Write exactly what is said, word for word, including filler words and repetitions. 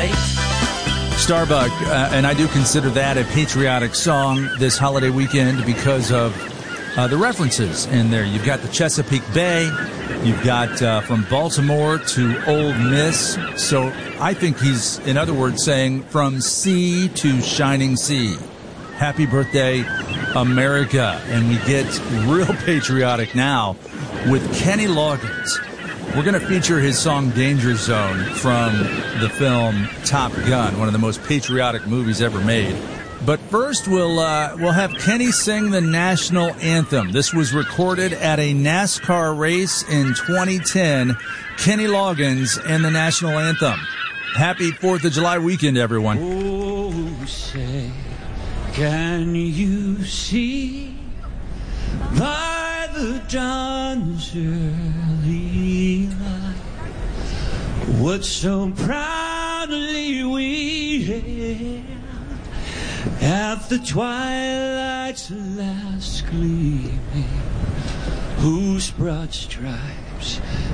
right? Starbuck, uh, and I do consider that a patriotic song this holiday weekend because of uh, the references in there. You've got the Chesapeake Bay. You've got uh, from Baltimore to Ole Miss. So I think he's, in other words, saying from sea to shining sea. Happy birthday, America. And we get real patriotic now with Kenny Loggins. We're going to feature his song Danger Zone from the film Top Gun, one of the most patriotic movies ever made. But first, we'll uh, we'll have Kenny sing the national anthem. This was recorded at a NASCAR race in twenty ten. Kenny Loggins and the national anthem. Happy fourth of July weekend, everyone. Oh, say, can you see by the dawn's early light what so proudly we hailed at the twilight's last gleaming, whose broad stripes